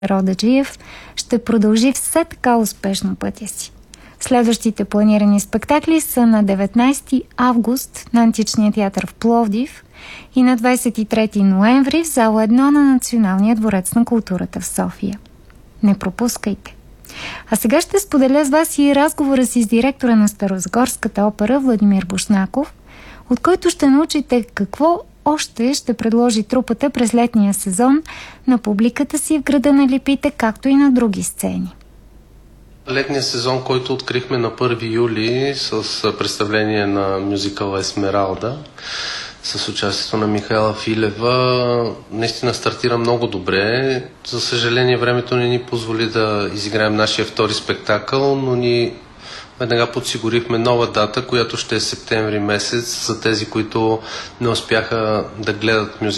Родаджиев ще продължи все така успешно пътя си. Следващите планирани спектакли са на 19 август на Античния театър в Пловдив и на 23 ноември в зала 1 на Националния дворец на културата в София. Не пропускайте! А сега ще споделя с вас и разговора си с директора на Старозагорската опера Владимир Бушнаков, от който ще научите какво още ще предложи трупата през летния сезон на публиката си в града на лепите, както и на други сцени. Летния сезон, който открихме на 1 юли с представление на мюзикъл Есмералда, с участието на Михаела Филева, наистина стартира много добре. За съжаление, времето не ни позволи да изиграем нашия втори спектакъл, но ни веднага подсигурихме нова дата, която ще е септември месец, за тези, които не успяха да гледат мюзикъл